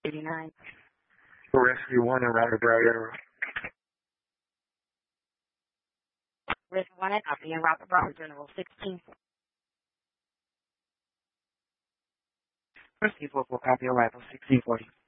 89. Rescue 1 around the Bright Arrow. Rescue 1 and copy, and Robert Brown, General 16. Rescue 4 will copy arrival 1640.